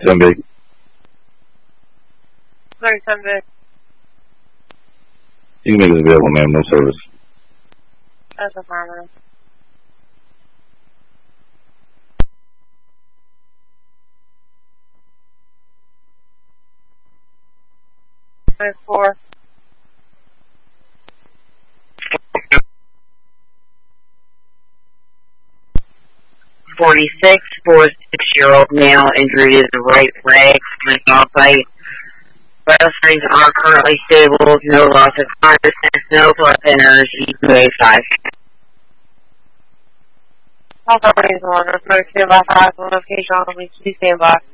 10 big. 37 big. You can make this available, ma'am. No service. That's a farmer. Four. 46 for a 6-year-old male injured to the right leg from a dog bite. Vital signs are currently stable, no loss of consciousness, no blood thinners, EQA5. All properties on refer to by 5 notification on the stand by.